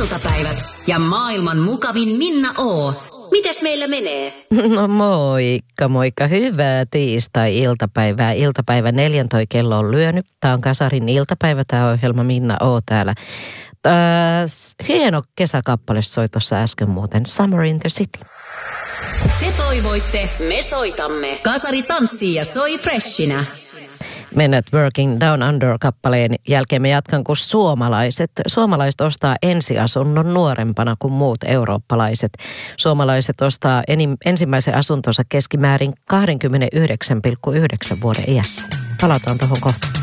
iltapäivät ja maailman mukavin Minna O. Mites meillä menee? No moikka. Hyvää tiistai-iltapäivää. Iltapäivä 14 kello on lyönyt. Tämä on Kasarin iltapäivä, tämä ohjelma Minna O täällä. Hieno kesäkappale soi tuossa äsken muuten. Summer in the City. Te toivoitte, me soitamme. Kasari tanssii ja soi freshinä. Men at Working Down Under-kappaleen jälkeen me jatkan, kun suomalaiset ostaa ensiasunnon nuorempana kuin muut eurooppalaiset. Suomalaiset ostaa ensimmäisen asuntonsa keskimäärin 29,9 vuoden iässä. Palataan tuohon kohtaan.